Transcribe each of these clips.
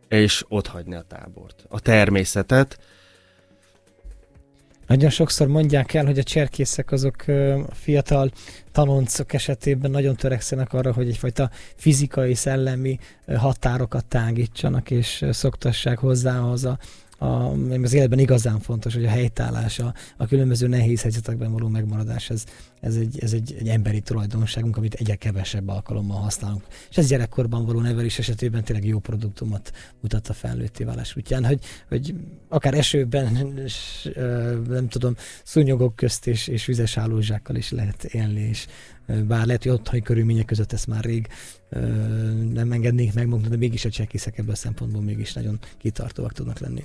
és otthagyni a tábort, a természetet. Nagyon sokszor mondják el, hogy a cserkészek azok a fiatal tanoncok esetében nagyon törekszenek arra, hogy egyfajta fizikai, szellemi határokat tágítsanak, és szoktassák hozzá az életben igazán fontos, hogy a helytállás, a különböző nehéz helyzetekben való megmaradás, ez egy emberi tulajdonságunk, amit egyre kevesebb alkalommal használunk. És ez gyerekkorban való nevelés esetében tényleg jó produktumot mutat a felnőtté válás útján, hogy akár esőben, nem tudom, szúnyogok közt és vizes hálózsákkal is lehet élni, és bár lehet, hogy otthoni körülmények között ezt már rég nem engednék meg magunknak, de mégis a cserkészek ebből a szempontból mégis nagyon kitartóak tudnak lenni.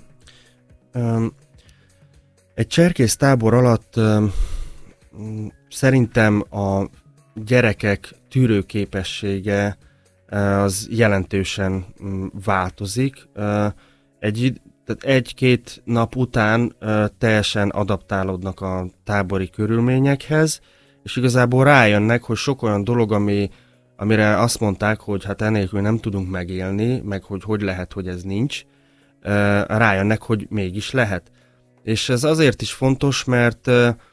Egy cserkész tábor alatt szerintem a gyerekek tűrőképessége az jelentősen változik. Tehát egy-két nap után teljesen adaptálódnak a tábori körülményekhez, és igazából rájönnek, hogy sok olyan dolog, amire azt mondták, hogy hát enélkül nem tudunk megélni, meg hogy lehet, hogy ez nincs, rájönnek, hogy mégis lehet. És ez azért is fontos, mert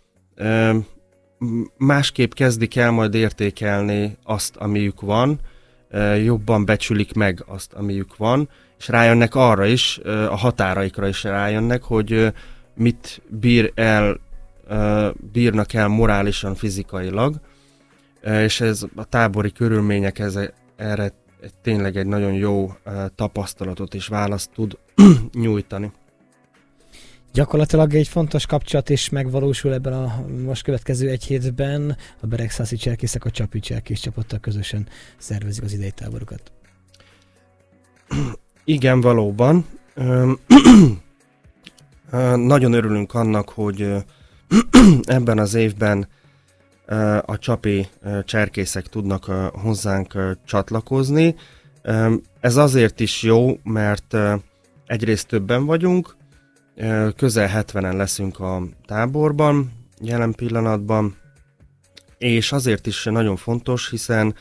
másképp kezdik el majd értékelni azt, amiük van, jobban becsülik meg azt, amiük van, és rájönnek arra is, a határaikra is rájönnek, hogy mit bírnak el morálisan, fizikailag, és ez a tábori körülmények erre tényleg egy nagyon jó tapasztalatot és választ tud nyújtani. Gyakorlatilag egy fontos kapcsolat is megvalósul ebben a most következő egy hétben. A beregszászi cserkészek a Csapi cserkész csapattal közösen szervezik az idei táborokat. Igen, valóban. Nagyon örülünk annak, hogy ebben az évben a csapi cserkészek tudnak hozzánk csatlakozni. Ez azért is jó, mert egyrészt többen vagyunk, közel 70-en leszünk a táborban jelen pillanatban, és azért is nagyon fontos, hiszen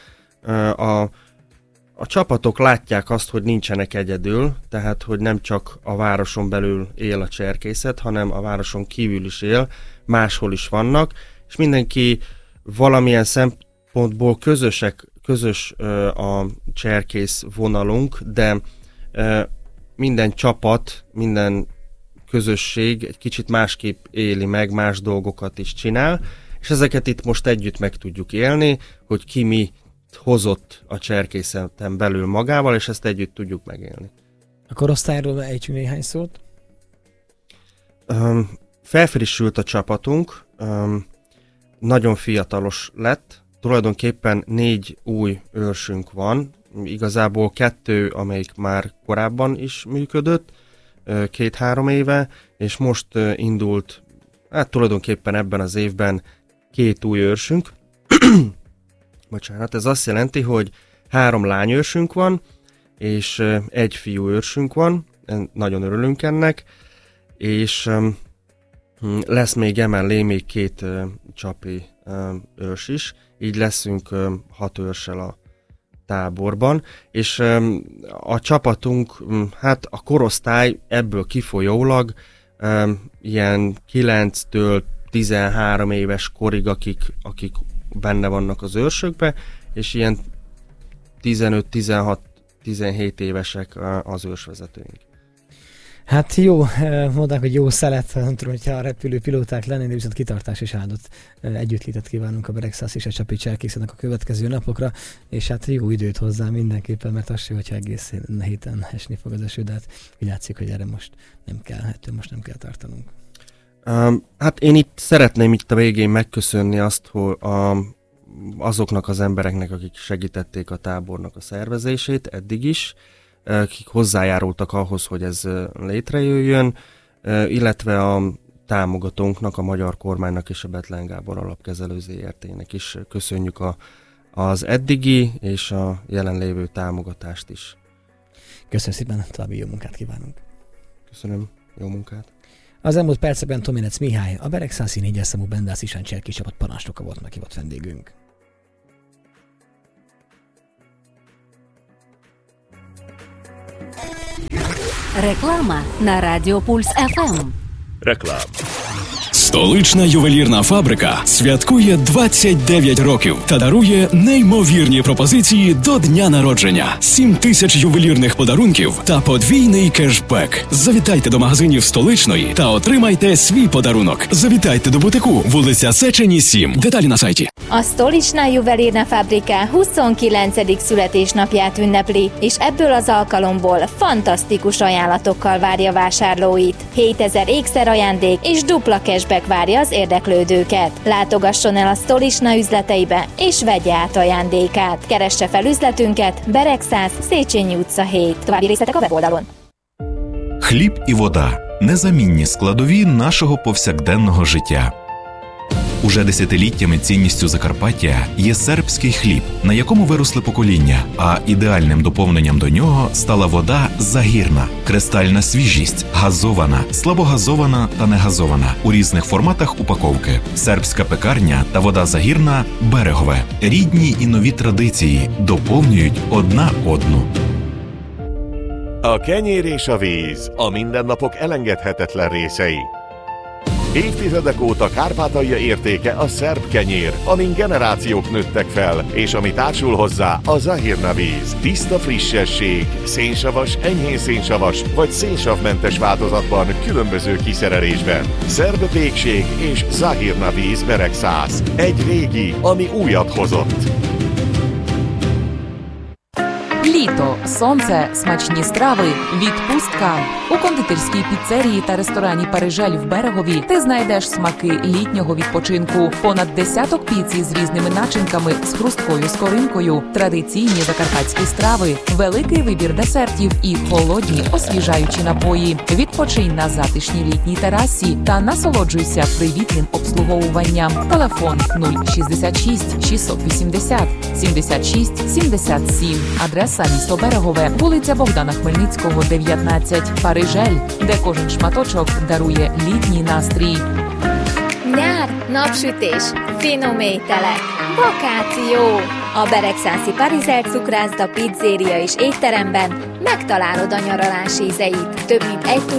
a csapatok látják azt, hogy nincsenek egyedül, tehát hogy nem csak a városon belül él a cserkészet, hanem a városon kívül is él, máshol is vannak, és mindenki valamilyen szempontból közös a cserkész vonalunk, de minden csapat, minden közösség egy kicsit másképp éli meg, más dolgokat is csinál, és ezeket itt most együtt meg tudjuk élni, hogy ki mi hozott a cserkészeten belül magával, és ezt együtt tudjuk megélni. A korosztályról ejtsünk néhány szót? Felfrissült a csapatunk, nagyon fiatalos lett, tulajdonképpen 4 új őrsünk van, igazából 2, amelyik már korábban is működött, 2-3 éve, és most indult, hát tulajdonképpen ebben az évben 2 új őrsünk. Bocsánat, ez azt jelenti, hogy 3 lányőrsünk van, és 1 fiú őrsünk van, nagyon örülünk ennek, és lesz még emellé még 2 csapi őrs is, így leszünk 6 őrssel a táborban, és a csapatunk, hát a korosztály ebből kifolyólag ilyen 9-től 13 éves korig, akik benne vannak az őrsökbe, és ilyen 15-16-17 évesek az őrsvezetőink. Hát jó, mondták, hogy jó szelet, nem tudom, hogyha a repülőpilóták lennének, viszont kitartás és áldott együttlétet kívánunk a Beregszász és a Csapi cserkésznek a következő napokra, és hát jó időt hozzá mindenképpen, mert az sem, hogyha egész héten esni fog az eső, de hát úgy látszik, hogy erre most nem kell, most nem kell tartanunk. Hát én itt szeretném itt a végén megköszönni azt, hogy azoknak az embereknek, akik segítették a tábornak a szervezését eddig is, akik hozzájárultak ahhoz, hogy ez létrejöjjön, illetve a támogatónknak, a magyar kormánynak és a Bethlen Gábor Alapkezelő ZRT-nek is köszönjük az eddigi és a jelenlévő támogatást is. Köszönöm szépen, további jó munkát kívánunk. Köszönöm, jó munkát. Az elmúlt percekben Tominec Mihály, a Beregszászi 4-es számú Bendász István cserkész csapat parancsnoka volt meghívott vendégünk. Реклама на Радіо Пульс ФМ. Реклама. Столична ювелірна фабрика святкує 29 років та дарує неймовірні пропозиції до дня народження. 7 тисяч ювелірних подарунків та подвійний кешбек. Завітайте до магазинів Столичної та отримайте свій подарунок. Завітайте до бутику, вулиця Széchenyi 7. Деталі на сайті. A Stoliczna Juvelírna Fabrika 29. születésnapját ünnepli, és ebből az alkalomból fantasztikus ajánlatokkal várja vásárlóit. 7000 ékszerajándék és dupla cashback várja az érdeklődőket. Látogasson el a Stoliczna üzleteibe, és vegye át ajándékát. Keresse fel üzletünket, Bereg 100, Széchenyi utca 7. További részletek a weboldalon. Хліб і вода – незамінні складові нашого повсякденного життя. Уже десятиліттями цінністю Закарпаття є сербський хліб, на якому виросли покоління, а ідеальним доповненням до нього стала вода Загірна. Кристальна свіжість, газована, слабогазована та негазована у різних форматах упаковки. Сербська пекарня та вода Загірна – Берегове. Рідні і нові традиції доповнюють одна одну. A kenyér és a víz, a mindennapok elengedhetetlen részei. Évtizedek óta Kárpátalja értéke a szerb kenyér, amin generációk nőttek fel, és ami társul hozzá a Zahirna víz. Tiszta frissesség, szénsavas, enyhén szénsavas vagy szénsavmentes változatban, különböző kiszerelésben. Szerb pékség és Zahirna víz Bereg 100. Egy régi, ami újat hozott. Літо, сонце, смачні страви, відпустка. У кондитерській піцерії та ресторані «Парижель» в Берегові ти знайдеш смаки літнього відпочинку. Понад десяток піц з різними начинками, з хрусткою скоринкою, традиційні закарпатські страви, великий вибір десертів і холодні освіжаючі напої. Відпочинь на затишній літній терасі та насолоджуйся привітним обслуговуванням. Телефон 066 680 76 77. Адреса місто Берегове, вулиця Богдана Хмельницького, 19. Парижель, де кожен шматочок дарує літній настрій. Nyár, napsütés, finom ételek, vakáció! A Beregszászi Parizelt cukrászda, pizzéria és étteremben megtalálod a nyaralás ízeit. Több mint 1